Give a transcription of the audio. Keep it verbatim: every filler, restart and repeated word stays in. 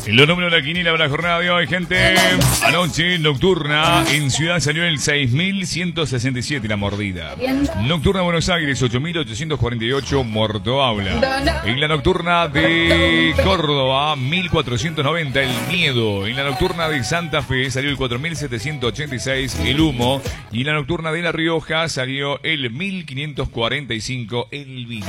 Los números de la quiniela para la jornada de hoy, gente. Anoche, nocturna, en Ciudad salió el seis mil ciento sesenta y siete, la mordida. Nocturna Buenos Aires, ocho mil ochocientos cuarenta y ocho, Morto habla. En la nocturna de Córdoba, mil cuatrocientos noventa, el miedo. En la nocturna de Santa Fe salió el cuatro mil setecientos ochenta y seis, el humo. Y en la nocturna de La Rioja salió el mil quinientos cuarenta y cinco, el vino.